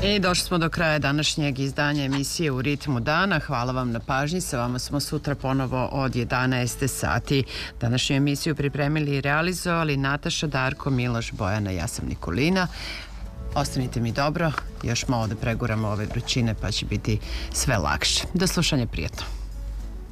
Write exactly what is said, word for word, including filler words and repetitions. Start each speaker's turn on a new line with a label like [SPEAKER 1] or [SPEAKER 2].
[SPEAKER 1] I došli smo do kraja današnjeg izdanja emisije U ritmu dana. Hvala vam na pažnji. Sa vama smo sutra ponovo od jedanaest sati. Današnju emisiju pripremili i realizovali Nataša, Darko, Miloš, Bojana, ja sam Nikolina. Ostanite mi dobro, još malo da preguramo ove vrućine pa će biti sve lakše. Do slušanja, prijatno.